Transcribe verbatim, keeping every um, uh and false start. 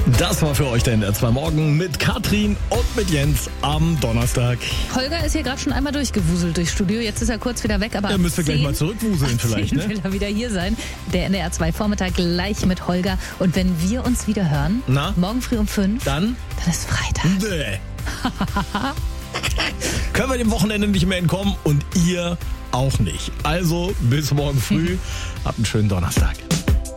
Das war für euch der N D R zwei Morgen mit Katrin und mit Jens am Donnerstag. Holger ist hier gerade schon einmal durchgewuselt durchs Studio. Jetzt ist er kurz wieder weg, aber Er müsste gleich mal zurückwuseln vielleicht, ne? will er wieder hier sein. Der N D R zwei Vormittag gleich mit Holger. Und wenn wir uns wieder hören, Na? morgen früh um fünf, Dann? dann ist Freitag. Nee. Können wir dem Wochenende nicht mehr entkommen und ihr auch nicht. Also bis morgen früh. Habt einen schönen Donnerstag.